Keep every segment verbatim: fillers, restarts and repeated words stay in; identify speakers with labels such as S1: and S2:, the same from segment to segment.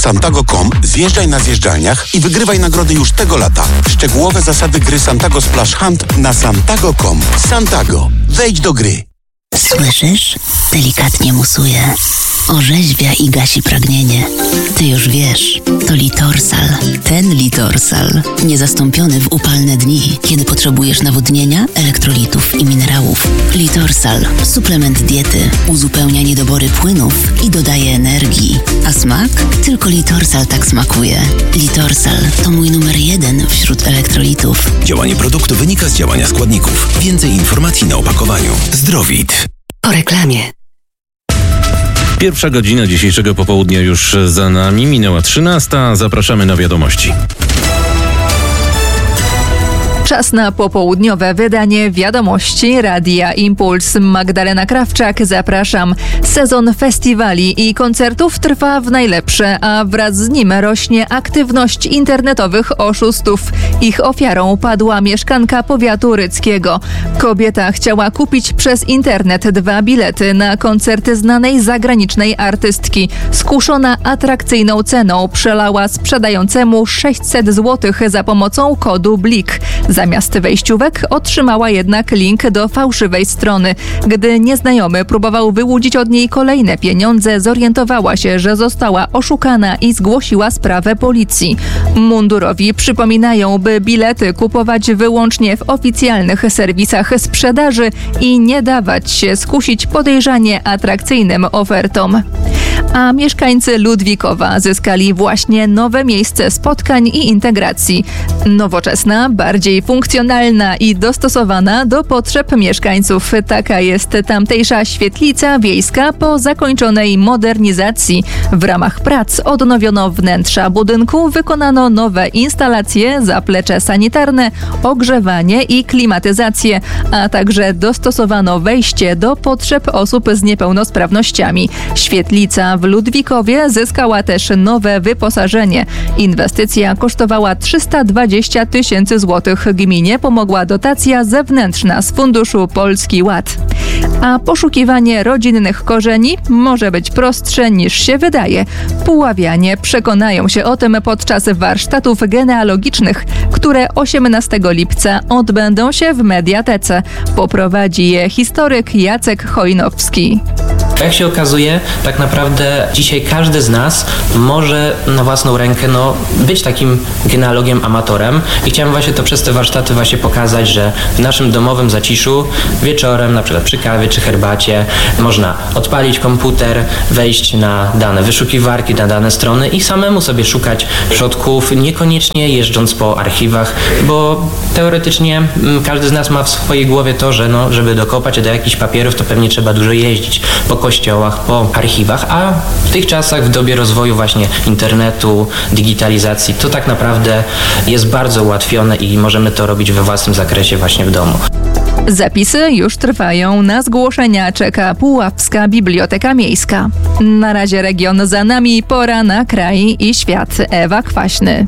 S1: Santago kropka com, zjeżdżaj na zjeżdżalniach i wygrywaj nagrody już tego lata. Szczegółowe zasady gry Santago Splash Hunt na santago kropka com. Santago. Wejdź do gry.
S2: Słyszysz? Delikatnie musuje. Orzeźwia i gasi pragnienie. Ty już wiesz, to Litorsal. Ten Litorsal. Niezastąpiony w upalne dni, kiedy potrzebujesz nawodnienia, elektrolitów i minerałów. Litorsal. Suplement diety. Uzupełnia niedobory płynów i dodaje energii. A smak? Tylko Litorsal tak smakuje. Litorsal to mój numer jeden wśród elektrolitów.
S3: Działanie produktu wynika z działania składników. Więcej informacji na opakowaniu. Zdrowit.
S2: Po reklamie.
S4: Pierwsza godzina dzisiejszego popołudnia już za nami, minęła trzynasta. Zapraszamy na wiadomości.
S5: Czas na popołudniowe wydanie Wiadomości Radia Impuls. Magdalena Krawczak, zapraszam. Sezon festiwali i koncertów trwa w najlepsze, a wraz z nim rośnie aktywność internetowych oszustów. Ich ofiarą padła mieszkanka powiatu ryckiego. Kobieta chciała kupić przez internet dwa bilety na koncerty znanej zagranicznej artystki. Skuszona atrakcyjną ceną przelała sprzedającemu sześćset złotych za pomocą kodu Blik. Zamiast wejściówek otrzymała jednak link do fałszywej strony. Gdy nieznajomy próbował wyłudzić od niej kolejne pieniądze, zorientowała się, że została oszukana i zgłosiła sprawę policji. Mundurowi przypominają, by bilety kupować wyłącznie w oficjalnych serwisach sprzedaży i nie dawać się skusić podejrzanie atrakcyjnym ofertom. A mieszkańcy Ludwikowa zyskali właśnie nowe miejsce spotkań i integracji. Nowoczesna, bardziej funkcjonalna i dostosowana do potrzeb mieszkańców. Taka jest tamtejsza świetlica wiejska po zakończonej modernizacji. W ramach prac odnowiono wnętrza budynku, wykonano nowe instalacje, zaplecze sanitarne, ogrzewanie i klimatyzację, a także dostosowano wejście do potrzeb osób z niepełnosprawnościami. Świetlica w Ludwikowie zyskała też nowe wyposażenie. Inwestycja kosztowała trzysta dwadzieścia tysięcy złotych. Gminie pomogła dotacja zewnętrzna z Funduszu Polski Ład. A poszukiwanie rodzinnych korzeni może być prostsze niż się wydaje. Puławianie przekonają się o tym podczas warsztatów genealogicznych, które osiemnastego lipca odbędą się w Mediatece. Poprowadzi je historyk Jacek Chojnowski.
S6: Jak się okazuje, tak naprawdę dzisiaj każdy z nas może na własną rękę no, być takim genealogiem amatorem i chciałem właśnie to przez te warsztaty właśnie pokazać, że w naszym domowym zaciszu wieczorem, na przykład przy kawie czy herbacie, można odpalić komputer, wejść na dane wyszukiwarki, na dane strony i samemu sobie szukać przodków, niekoniecznie jeżdżąc po archiwach, bo teoretycznie każdy z nas ma w swojej głowie to, że no, żeby dokopać do jakichś papierów, to pewnie trzeba dużo jeździć po kościołach, po archiwach, a w tych czasach, w dobie rozwoju właśnie internetu, digitalizacji, to tak naprawdę jest bardzo ułatwione i możemy to robić we własnym zakresie właśnie w domu.
S5: Zapisy już trwają. Na zgłoszenia czeka Puławska Biblioteka Miejska. Na razie region za nami, pora na kraj i świat. Ewa Kwaśny.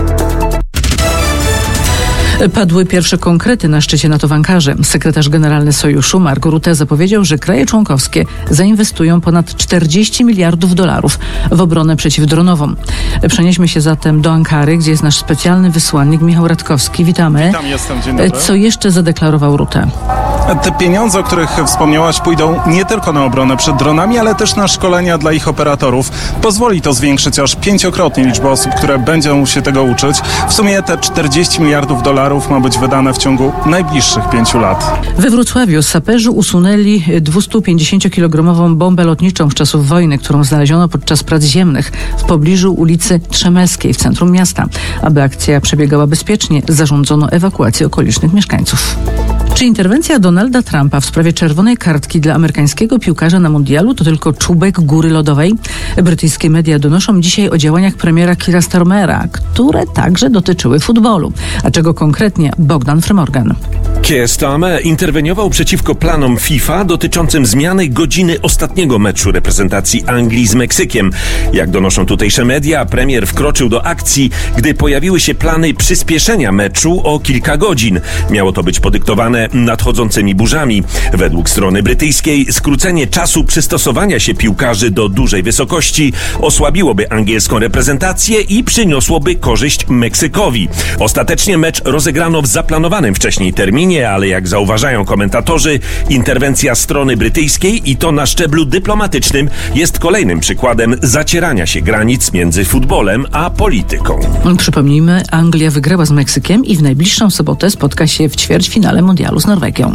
S7: Padły pierwsze konkrety na szczycie NATO w Ankarze. Sekretarz generalny Sojuszu Mark Rutte zapowiedział, że kraje członkowskie zainwestują ponad czterdzieści miliardów dolarów w obronę przeciwdronową. Przenieśmy się zatem do Ankary, gdzie jest nasz specjalny wysłannik Michał Radkowski. Witamy.
S8: Witam, jestem. Dzień dobry.
S7: Co jeszcze zadeklarował Rutte?
S8: Te pieniądze, o których wspomniałaś, pójdą nie tylko na obronę przed dronami, ale też na szkolenia dla ich operatorów. Pozwoli to zwiększyć aż pięciokrotnie liczbę osób, które będą się tego uczyć. W sumie te czterdzieści miliardów dolarów ma być wydane w ciągu najbliższych pięciu lat.
S7: We Wrocławiu saperzy usunęli dwustupięćdziesięciokilogramową bombę lotniczą z czasów wojny, którą znaleziono podczas prac ziemnych w pobliżu ulicy Trzemelskiej w centrum miasta. Aby akcja przebiegała bezpiecznie, zarządzono ewakuację okolicznych mieszkańców. Czy interwencja Donalda Trumpa w sprawie czerwonej kartki dla amerykańskiego piłkarza na mundialu to tylko czubek góry lodowej? Brytyjskie media donoszą dzisiaj o działaniach premiera Keira Starmera, które także dotyczyły futbolu. A czego konkretnie? Bogdan Frymorgan.
S9: Keir Starmer interweniował przeciwko planom FIFA dotyczącym zmiany godziny ostatniego meczu reprezentacji Anglii z Meksykiem. Jak donoszą tutejsze media, premier wkroczył do akcji, gdy pojawiły się plany przyspieszenia meczu o kilka godzin. Miało to być podyktowane nadchodzącymi burzami. Według strony brytyjskiej skrócenie czasu przystosowania się piłkarzy do dużej wysokości osłabiłoby angielską reprezentację i przyniosłoby korzyść Meksykowi. Ostatecznie mecz rozegrano w zaplanowanym wcześniej terminie, ale jak zauważają komentatorzy, interwencja strony brytyjskiej i to na szczeblu dyplomatycznym jest kolejnym przykładem zacierania się granic między futbolem a polityką.
S7: Przypomnijmy, Anglia wygrała z Meksykiem i w najbliższą sobotę spotka się w ćwierćfinale mundialu z Norwegią.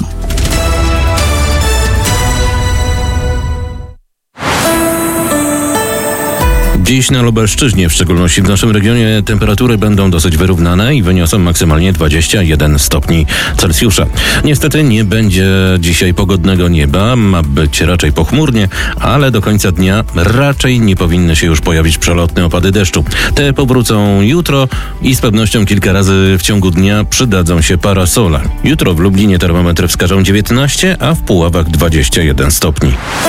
S4: Dziś na Lubelszczyźnie, w szczególności w naszym regionie, temperatury będą dosyć wyrównane i wyniosą maksymalnie dwadzieścia jeden stopni Celsjusza. Niestety nie będzie dzisiaj pogodnego nieba, ma być raczej pochmurnie, ale do końca dnia raczej nie powinny się już pojawić przelotne opady deszczu. Te powrócą jutro i z pewnością kilka razy w ciągu dnia przydadzą się parasole. Jutro w Lublinie termometry wskażą dziewiętnaście, a w Puławach dwadzieścia jeden stopni.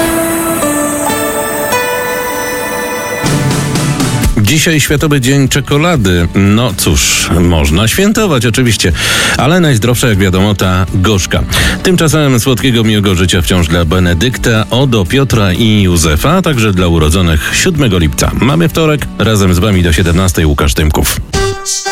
S4: Dzisiaj Światowy Dzień Czekolady. No cóż, można świętować oczywiście, ale najzdrowsza, jak wiadomo, ta gorzka. Tymczasem słodkiego miłego życia wciąż dla Benedykta, Odo, Piotra i Józefa, a także dla urodzonych siódmego lipca. Mamy wtorek, razem z wami do siedemnastej Łukasz Tymków.